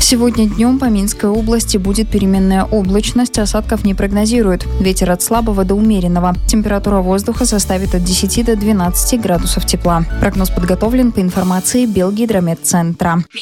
Сегодня днем по Минской области будет переменная облачность, осадков не прогнозируют. Ветер от слабого до умеренного. Температура воздуха составит от 10 до 12 градусов тепла. Прогноз подготовлен по информации Белгидрометцентра.